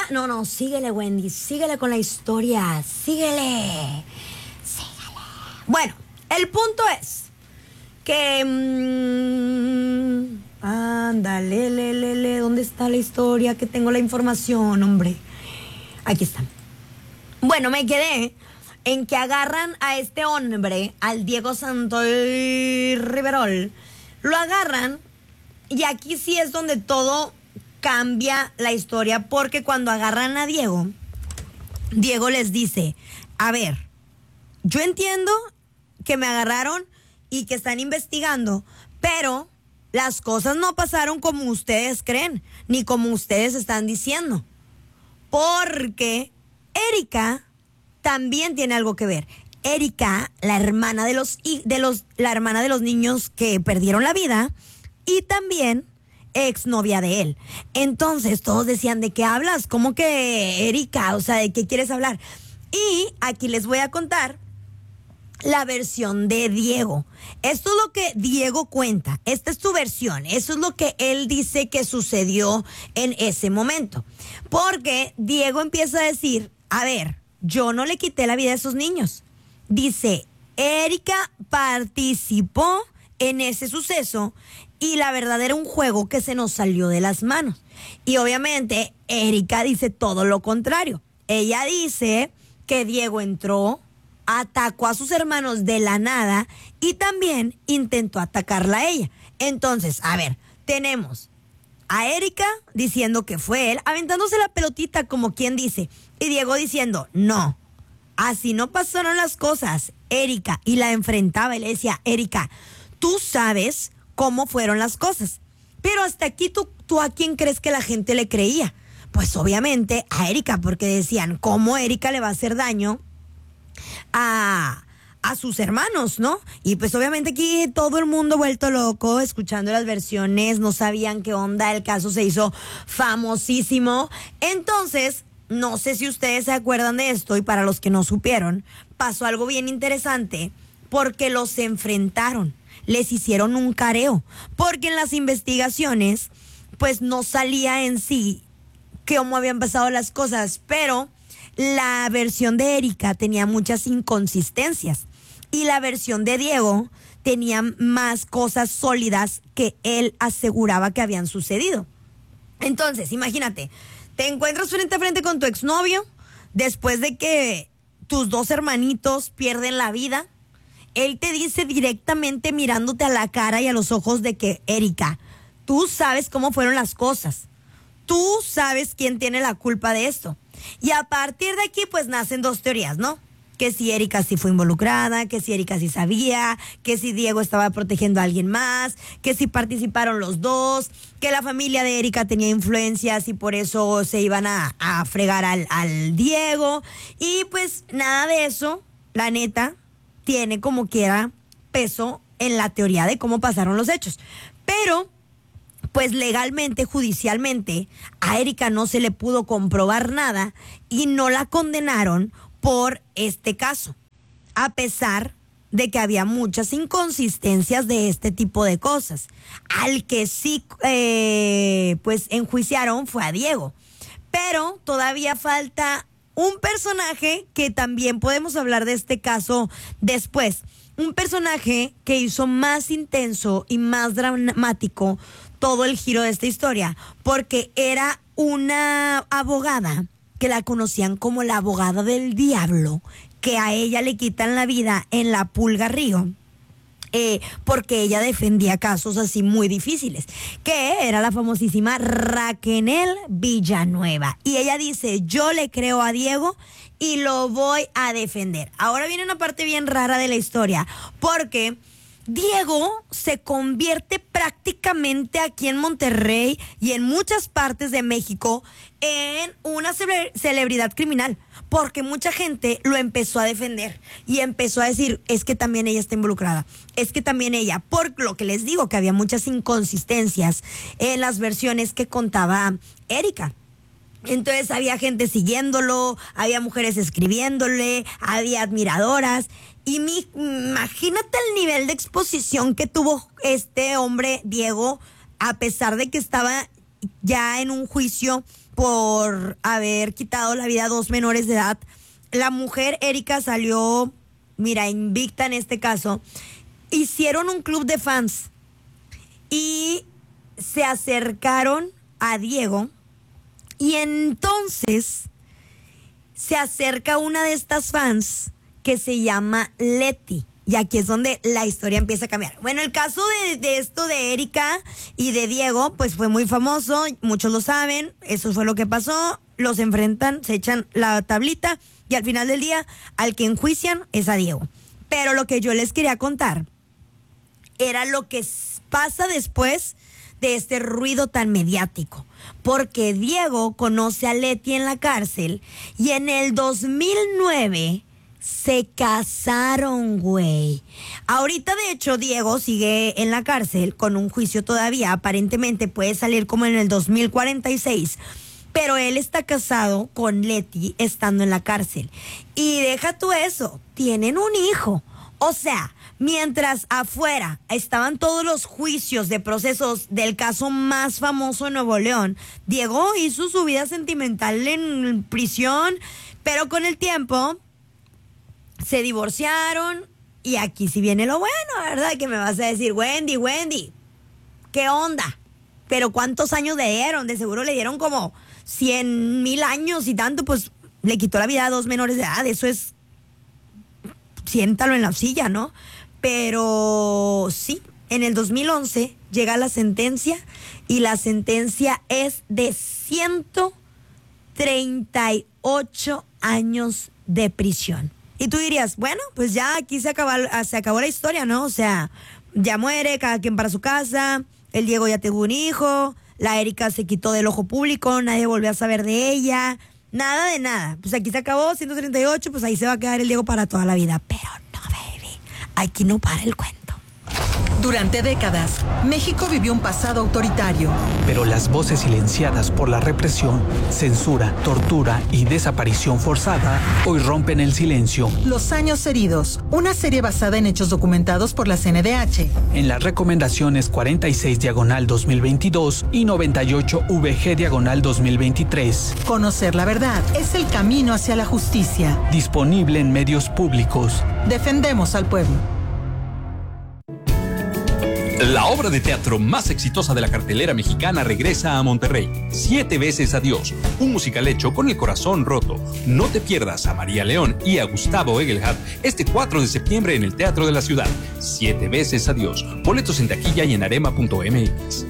No, síguele, Wendy, síguele con la historia, síguele. Bueno, el punto es que... ándale, ¿dónde está la historia? Que tengo la información, hombre. Aquí está. Bueno, me quedé en que agarran a este hombre, al Diego Santoy Riverol, lo agarran y aquí sí es donde todo cambia la historia, porque cuando agarran a Diego, Diego les dice, a ver, yo entiendo que me agarraron y que están investigando, pero las cosas no pasaron como ustedes creen, ni como ustedes están diciendo, porque Erika también tiene algo que ver. Erika, la hermana de los niños que perdieron la vida, y también exnovia de él. Entonces todos decían, ¿de qué hablas? ¿Cómo que Erika? O sea, ¿de qué quieres hablar? Y aquí les voy a contar la versión de Diego. Esto es lo que Diego cuenta. Esta es tu versión. Eso es lo que él dice que sucedió en ese momento. Porque Diego empieza a decir, a ver, yo no le quité la vida a esos niños. Dice, Erika participó en ese suceso y la verdad era un juego que se nos salió de las manos. Y obviamente Erika dice todo lo contrario. Ella dice que Diego entró, atacó a sus hermanos de la nada y también intentó atacarla a ella. Entonces, a ver, tenemos a Erika diciendo que fue él, aventándose la pelotita como quien dice, y Diego diciendo, no, así no pasaron las cosas, Erika, y la enfrentaba y le decía, Erika, tú sabes cómo fueron las cosas, pero hasta aquí tú a quién crees que la gente le creía. Pues obviamente a Erika, porque decían, ¿cómo Erika le va a hacer daño a sus hermanos, no? Y pues obviamente aquí todo el mundo vuelto loco, escuchando las versiones, no sabían qué onda, el caso se hizo famosísimo. Entonces, no sé si ustedes se acuerdan de esto, y para los que no supieron, pasó algo bien interesante, porque los enfrentaron, les hicieron un careo, porque en las investigaciones, pues no salía en sí cómo habían pasado las cosas, pero la versión de Erika tenía muchas inconsistencias y la versión de Diego tenía más cosas sólidas que él aseguraba que habían sucedido. Entonces, imagínate, te encuentras frente a frente con tu exnovio después de que tus dos hermanitos pierden la vida. Él te dice directamente, mirándote a la cara y a los ojos, de que, Erika, tú sabes cómo fueron las cosas. Tú sabes quién tiene la culpa de esto. Y a partir de aquí, pues nacen dos teorías, ¿no? Que si Erika sí fue involucrada, que si Erika sí sabía, que si Diego estaba protegiendo a alguien más, que si participaron los dos, que la familia de Erika tenía influencias y por eso se iban a fregar al Diego. Y pues nada de eso, la neta, tiene como quiera peso en la teoría de cómo pasaron los hechos. Pero pues legalmente, judicialmente, a Erika no se le pudo comprobar nada y no la condenaron por este caso, a pesar de que había muchas inconsistencias de este tipo de cosas. Al que sí, pues enjuiciaron fue a Diego, pero todavía falta un personaje que también podemos hablar de este caso después. Un personaje que hizo más intenso y más dramático todo el giro de esta historia, porque era una abogada que la conocían como la abogada del diablo, que a ella le quitan la vida en la Pulga Río, porque ella defendía casos así muy difíciles, que era la famosísima Raquel Villanueva. Y ella dice, yo le creo a Diego y lo voy a defender. Ahora viene una parte bien rara de la historia, porque Diego se convierte prácticamente aquí en Monterrey y en muchas partes de México en una celebridad criminal, porque mucha gente lo empezó a defender y empezó a decir, es que también ella está involucrada, es que también ella, por lo que les digo que había muchas inconsistencias en las versiones que contaba Erika. Entonces había gente siguiéndolo, había mujeres escribiéndole, había admiradoras. Y imagínate el nivel de exposición que tuvo este hombre, Diego, a pesar de que estaba ya en un juicio por haber quitado la vida a 2 menores de edad. La mujer, Erika, salió, mira, invicta en este caso. Hicieron un club de fans y se acercaron a Diego, y entonces se acerca una de estas fans que se llama Leti. Y aquí es donde la historia empieza a cambiar. Bueno, el caso de esto de Erika y de Diego, pues fue muy famoso, muchos lo saben, eso fue lo que pasó, los enfrentan, se echan la tablita y al final del día al que enjuician es a Diego. Pero lo que yo les quería contar era lo que pasa después de este ruido tan mediático. Porque Diego conoce a Leti en la cárcel y en el 2009... se casaron, güey. Ahorita, de hecho, Diego sigue en la cárcel con un juicio todavía. Aparentemente puede salir como en el 2046. Pero él está casado con Leti estando en la cárcel. Y deja tú eso, tienen un hijo. O sea, mientras afuera estaban todos los juicios de procesos del caso más famoso en Nuevo León, Diego hizo su vida sentimental en prisión. Pero con el tiempo se divorciaron y aquí sí viene lo bueno, ¿verdad? Que me vas a decir, Wendy, ¿qué onda? Pero ¿cuántos años le dieron? De seguro le dieron como 100,000 años y tanto, pues le quitó la vida a 2 menores de edad. Eso es, siéntalo en la silla, ¿no? Pero sí, en el 2011 llega la sentencia y la sentencia es de 138 años de prisión. Y tú dirías, bueno, pues ya aquí se acabó la historia, ¿no? O sea, ya muere cada quien para su casa, el Diego ya tuvo un hijo, la Erika se quitó del ojo público, nadie volvió a saber de ella, nada de nada. Pues aquí se acabó, 138, pues ahí se va a quedar el Diego para toda la vida. Pero no, baby, aquí no para el cuento. Durante décadas, México vivió un pasado autoritario. Pero las voces silenciadas por la represión, censura, tortura y desaparición forzada hoy rompen el silencio. Los años heridos, una serie basada en hechos documentados por la CNDH. En las recomendaciones 46/2022 y 98/VG/2023. Conocer la verdad es el camino hacia la justicia. Disponible en medios públicos. Defendemos al pueblo. La obra de teatro más exitosa de la cartelera mexicana regresa a Monterrey. 7 veces adiós, un musical hecho con el corazón roto. No te pierdas a María León y a Gustavo Egelhard este 4 de septiembre en el Teatro de la Ciudad. 7 veces adiós. Boletos en taquilla y en arema.mx.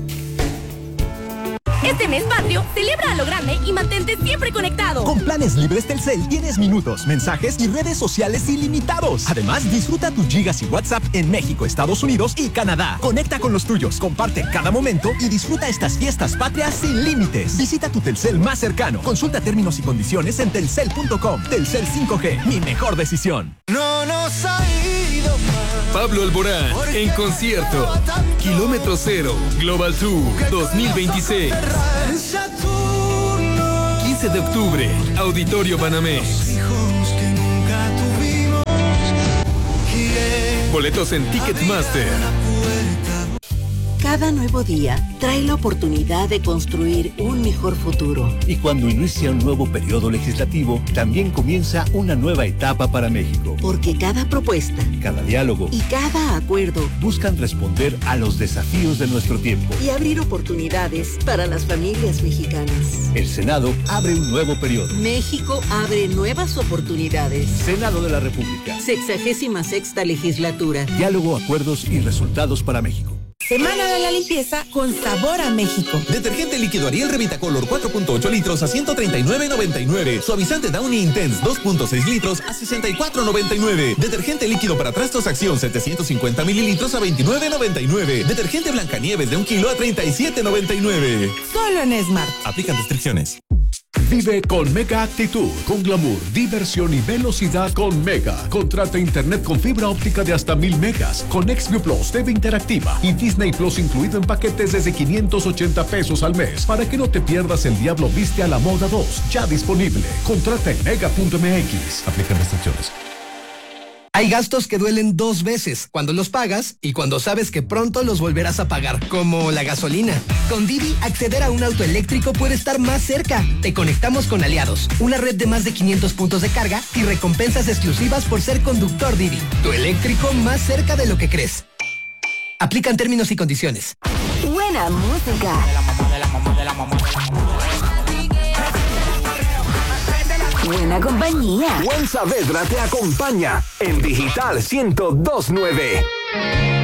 Este mes patrio, celebra a lo grande y mantente siempre conectado. Con planes libres Telcel tienes minutos, mensajes y redes sociales ilimitados. Además, disfruta tus gigas y WhatsApp en México, Estados Unidos y Canadá. Conecta con los tuyos, comparte cada momento y disfruta estas fiestas patrias sin límites. Visita tu Telcel más cercano. Consulta términos y condiciones en telcel.com. Telcel 5G, mi mejor decisión. No nos ha ido mal. Pablo Alborán en concierto. Kilómetro Cero Global Tour 2026. 15 de octubre, Auditorio Banamex. Boletos en Ticketmaster. Cada nuevo día trae la oportunidad de construir un mejor futuro. Y cuando inicia un nuevo periodo legislativo, también comienza una nueva etapa para México. Porque cada propuesta, cada diálogo y cada acuerdo buscan responder a los desafíos de nuestro tiempo y abrir oportunidades para las familias mexicanas. El Senado abre un nuevo periodo. México abre nuevas oportunidades. Senado de la República. 66ª legislatura. Diálogo, acuerdos y resultados para México. Semana de la limpieza con sabor a México. Detergente líquido Ariel Revitacolor 4.8 litros a $139.99. Suavizante Downy Intense 2.6 litros a $64.99. Detergente líquido para trastos Acción 750 mililitros a $29.99. Detergente Blancanieves de 1 kilo a $37.99. Solo en Smart. Aplican restricciones. Vive con Mega Actitud, con glamour, diversión y velocidad con Mega. Contrata internet con fibra óptica de hasta 1000 megas, con XView Plus, TV interactiva y Disney Plus incluido en paquetes desde $580 al mes, para que no te pierdas El Diablo Viste a la Moda 2, ya disponible. Contrata en mega.mx. Aplican restricciones. Hay gastos que duelen 2 veces, cuando los pagas y cuando sabes que pronto los volverás a pagar, como la gasolina. Con Didi, acceder a un auto eléctrico puede estar más cerca. Te conectamos con Aliados, una red de más de 500 puntos de carga y recompensas exclusivas por ser conductor Didi. Tu eléctrico más cerca de lo que crees. Aplican términos y condiciones. Buena música. Buena compañía. Juan Saavedra te acompaña en Digital 102.9.